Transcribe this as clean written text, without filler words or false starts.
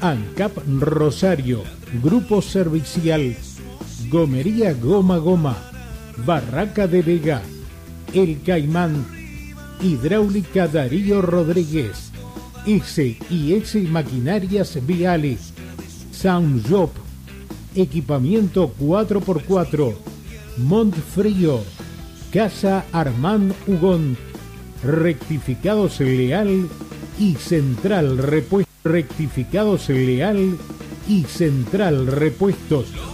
ANCAP Rosario, Grupo Servicial, Gomería Goma Goma, Barraca de Vega, El Caimán, Hidráulica Darío Rodríguez, S&S Maquinarias Viales, Sound Job, Equipamiento 4x4, Montfrío, Casa Armand Hugón, Rectificados Leal y Central Repuestos. Rectificados Leal y Central Repuestos.